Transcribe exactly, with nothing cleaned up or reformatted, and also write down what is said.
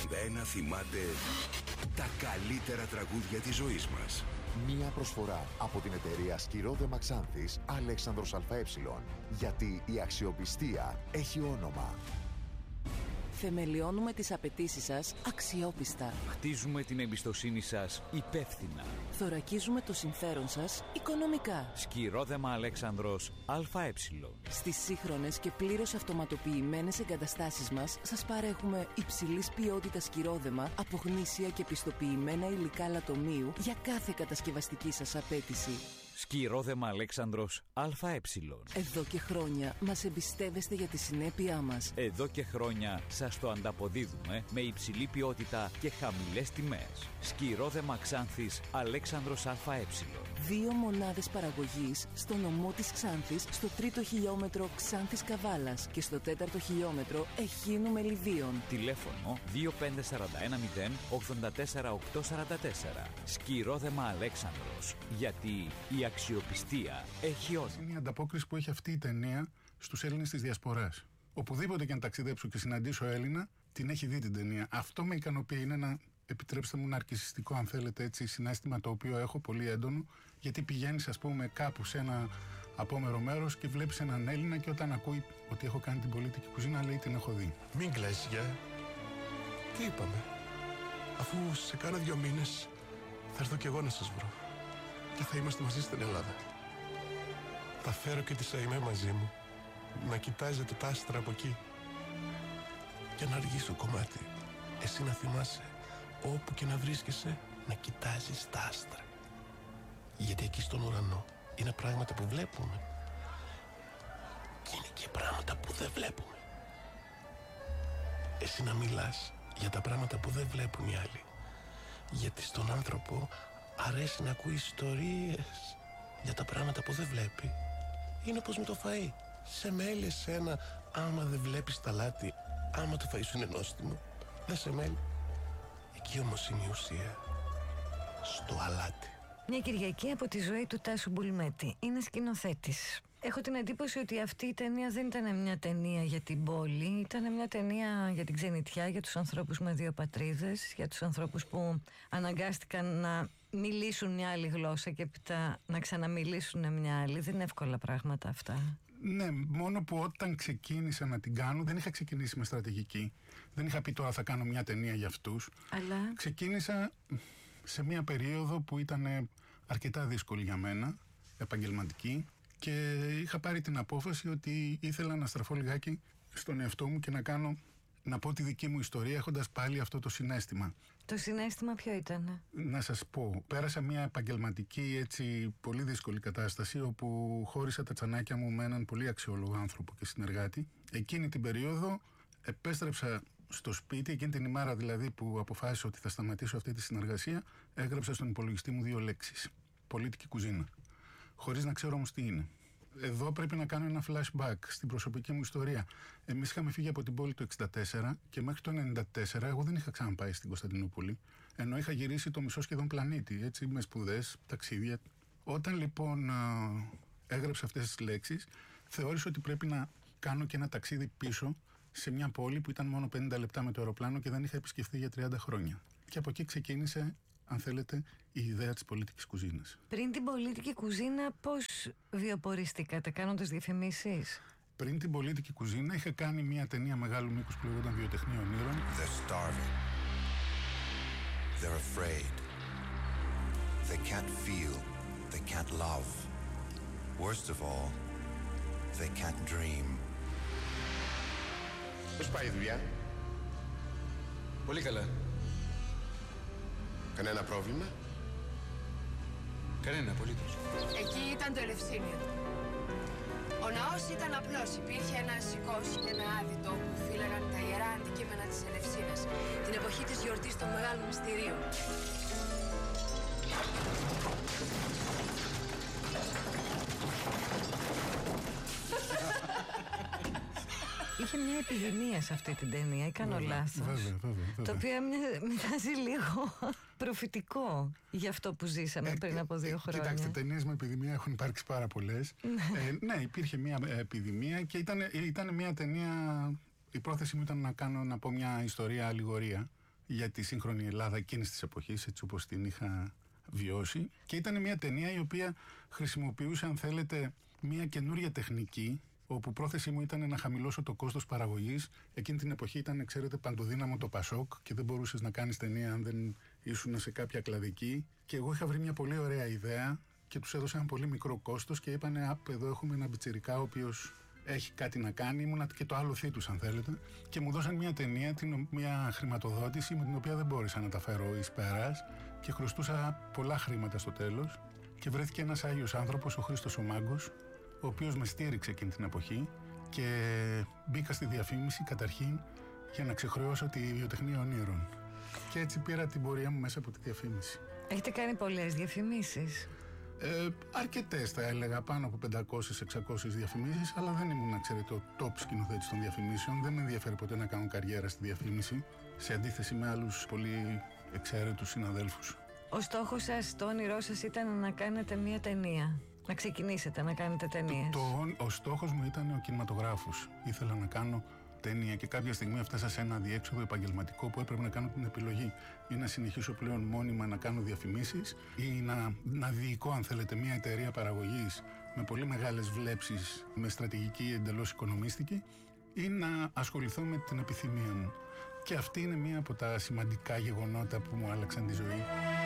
ενενήντα ένα θυμάται τα καλύτερα τραγούδια της ζωής μας. Μία προσφορά από την εταιρεία Σκυρόδεμα Ξάνθης Αλέξανδρος ΑΕ. Γιατί η αξιοπιστία έχει όνομα. Θεμελιώνουμε τις απαιτήσεις σας αξιόπιστα. Χτίζουμε την εμπιστοσύνη σας υπεύθυνα. Θωρακίζουμε το συμφέρον σας οικονομικά. Σκυρόδεμα Αλέξανδρος ΑΕ. Στις σύγχρονες και πλήρως αυτοματοποιημένες εγκαταστάσεις μας σας παρέχουμε υψηλής ποιότητας σκυρόδεμα από γνήσια και πιστοποιημένα υλικά λατομείου για κάθε κατασκευαστική σας απέτηση. Σκυρόδεμα Αλέξανδρος ΑΕ. Εδώ και χρόνια μας εμπιστεύεστε για τη συνέπειά μας. Εδώ και χρόνια σας το ανταποδίδουμε με υψηλή ποιότητα και χαμηλές τιμές. Σκυρόδεμα Ξάνθης Αλέξανδρος ΑΕ. Δύο μονάδες παραγωγής στο νομό της Ξάνθης, στο τρίτο χιλιόμετρο Ξάνθης Καβάλας και στο τέταρτο χιλιόμετρο Εχίνου Μελιδίων. Τηλέφωνο δύο πέντε τέσσερα ένα μηδέν ογδόντα τέσσερα οκτακόσια σαράντα τέσσερα. Σκυρόδεμα Αλέξανδρος. Γιατί η αξιοπιστία έχει όνομα. Είναι η ανταπόκριση που έχει αυτή η ταινία στους Έλληνες της Διασποράς. Οπουδήποτε και αν ταξιδέψω και συναντήσω Έλληνα, την έχει δει την ταινία. Αυτό με ικανοποιεί. Είναι ένα, επιτρέψτε μου, ναρκισσιστικό, αν θέλετε έτσι, συναίσθημα το οποίο έχω πολύ έντονο, γιατί πηγαίνεις, ας πούμε, κάπου σε ένα απόμερο μέρος και βλέπεις έναν Έλληνα και όταν ακούει ότι έχω κάνει την πολίτικη κουζίνα, λέει την έχω δει. Μην κλαις, γεια. Τι είπαμε? Αφού σε κάνα δύο μήνες θα έρθω κι εγώ να σας βρω. Και θα είμαστε μαζί στην Ελλάδα. Θα φέρω και τη Σαϊμέ μαζί μου. Να κοιτάζετε τα άστρα από εκεί. Και να αργήσω κομμάτι. Εσύ να θυμάσαι, όπου και να βρίσκεσαι, να κοιτάζεις τα άστρα. Γιατί εκεί στον ουρανό είναι πράγματα που βλέπουμε. Και είναι και πράγματα που δεν βλέπουμε. Εσύ να μιλάς για τα πράγματα που δεν βλέπουν οι άλλοι. Γιατί στον άνθρωπο αρέσει να ακούει ιστορίες για τα πράγματα που δεν βλέπει. Είναι όπως με το φαΐ. Σε μέλει εσένα άμα δεν βλέπεις τα λάτι, άμα το φαΐ σου είναι νόστιμο. Δεν σε μέλει. Εκεί όμως είναι η ουσία. Στο αλάτι. Μια Κυριακή από τη ζωή του Τάσου Μπουλμέτη. Είναι σκηνοθέτης. Έχω την εντύπωση ότι αυτή η ταινία δεν ήταν μια ταινία για την πόλη. Ήταν μια ταινία για την ξενιτιά, για τους ανθρώπους με δύο πατρίδες, για τους ανθρώπους που αναγκάστηκαν να μιλήσουν μια άλλη γλώσσα και έπειτα να ξαναμιλήσουν μια άλλη. Δεν είναι εύκολα πράγματα αυτά. Ναι, μόνο που όταν ξεκίνησα να την κάνω, δεν είχα ξεκινήσει με στρατηγική. Δεν είχα πει τώρα θα κάνω μια ταινία για αυτούς. Αλλά ξεκίνησα σε μια περίοδο που ήταν αρκετά δύσκολη για μένα, επαγγελματική, και είχα πάρει την απόφαση ότι ήθελα να στραφώ λιγάκι στον εαυτό μου και να κάνω, να πω τη δική μου ιστορία έχοντας πάλι αυτό το συναίσθημα. Το συναίσθημα ποιο ήταν? Να σας πω, πέρασα μια επαγγελματική, έτσι, πολύ δύσκολη κατάσταση, όπου χώρισα τα τσανάκια μου με έναν πολύ αξιόλογο άνθρωπο και συνεργάτη. Εκείνη την περίοδο επέστρεψα στο σπίτι, εκείνη την ημέρα δηλαδή που αποφάσισα ότι θα σταματήσω αυτή τη συνεργασία, έγραψα στον υπολογιστή μου δύο λέξεις: πολίτικη κουζίνα. Χωρίς να ξέρω όμως τι είναι. Εδώ πρέπει να κάνω ένα flashback στην προσωπική μου ιστορία. Εμείς είχαμε φύγει από την πόλη το εξήντα τέσσερα και μέχρι το ενενήντα τέσσερα εγώ δεν είχα ξαναπάει στην Κωνσταντινούπολη, ενώ είχα γυρίσει το μισό σχεδόν πλανήτη, έτσι, με σπουδές, ταξίδια. Όταν λοιπόν έγραψα αυτές τις λέξεις, θεώρησα ότι πρέπει να κάνω και ένα ταξίδι πίσω σε μια πόλη που ήταν μόνο πενήντα λεπτά με το αεροπλάνο και δεν είχα επισκεφθεί για τριάντα χρόνια. Και από εκεί ξεκίνησε, αν θέλετε, η ιδέα της πολίτικης κουζίνας. Πριν την πολίτικη κουζίνα, πώς βιοποριστήκατε, κάνοντας διαφημίσεις? Πριν την πολίτικη κουζίνα είχα κάνει μια ταινία μεγάλου μήκους που λέγονταν Βιοτεχνία Ονείρων. They're starving. They're afraid. They can't feel. They can't love. Worst of all, they can't dream. Πώς πάει η δουλειά? Πολύ καλά. Κανένα πρόβλημα? Κανένα, απολύτως. Εκεί ήταν το Ελευσίνιο. Ο ναός ήταν απλός. Υπήρχε ένα σηκώσι και ένα άδυτο που φύλαγαν τα ιερά αντικείμενα της Ελευσίνας την εποχή της γιορτής των Μεγάλων Μυστηρίων. Είχε μια επιδημία σε αυτή την ταινία, ή κάνω λάθος? Βέβαια, βέβαια, βέβαια. Το οποίο μοιάζει λίγο προφητικό για αυτό που ζήσαμε ε, πριν από δύο ε, χρόνια. Κοιτάξτε, ταινίες με επιδημία έχουν υπάρξει πάρα πολλές. ε, ναι, υπήρχε μια επιδημία και ήταν, ήταν μια ταινία. Η πρόθεση μου ήταν να κάνω, να πω μια ιστορία αλληγορία για τη σύγχρονη Ελλάδα εκείνης της εποχής, έτσι όπως την είχα βιώσει. Και ήταν μια ταινία η οποία χρησιμοποιούσε, αν θέλετε, μια καινούρια τεχνική, όπου πρόθεσή μου ήταν να χαμηλώσω το κόστος παραγωγής. Εκείνη την εποχή ήταν, ξέρετε, παντοδύναμο το Πασόκ και δεν μπορούσες να κάνεις ταινία αν δεν ήσουν σε κάποια κλαδική. Και εγώ είχα βρει μια πολύ ωραία ιδέα και τους έδωσα ένα πολύ μικρό κόστος και είπανε, απ, εδώ έχουμε ένα πιτσιρικά ο οποίος έχει κάτι να κάνει, ήμουνα και το άλοθή τους, αν θέλετε. Και μου δώσαν μια ταινία, την, μια χρηματοδότηση με την οποία δεν μπόρεσα να τα φέρω εις πέρας και χρωστούσα πολλά χρήματα στο τέλος. Και βρέθηκε ένας Άγιος άνθρωπος, ο Χρήστος ο Μάγκος, ο οποίος με στήριξε εκείνη την εποχή και μπήκα στη διαφήμιση καταρχήν για να ξεχρεώσω τη βιοτεχνία ονείρων. Και έτσι πήρα την πορεία μου μέσα από τη διαφήμιση. Έχετε κάνει πολλές διαφημίσεις? Ε, αρκετές θα έλεγα, πάνω από πεντακόσιες εξακόσιες διαφημίσεις, αλλά δεν ήμουν, ξέρετε, ο top σκηνοθέτης των διαφημίσεων. Δεν με ενδιαφέρει ποτέ να κάνω καριέρα στη διαφήμιση, σε αντίθεση με άλλους πολύ εξαίρετους συναδέλφους. Ο στόχος σας, το όνειρό σας ήταν να κάνετε μια ταινία, να ξεκινήσετε να κάνετε ταινίες? Το, το, ο στόχος μου ήταν ο κινηματογράφος. Ήθελα να κάνω ταινία και κάποια στιγμή έφτασα σε ένα αδιέξοδο επαγγελματικό που έπρεπε να κάνω την επιλογή ή να συνεχίσω πλέον μόνιμα να κάνω διαφημίσεις ή να, να διοικώ, αν θέλετε, μια εταιρεία παραγωγής με πολύ μεγάλες βλέψεις, με στρατηγική εντελώς οικονομίστικη, ή να ασχοληθώ με την επιθυμία μου. Και αυτή είναι μία από τα σημαντικά γεγονότα που μου άλλαξαν τη ζωή.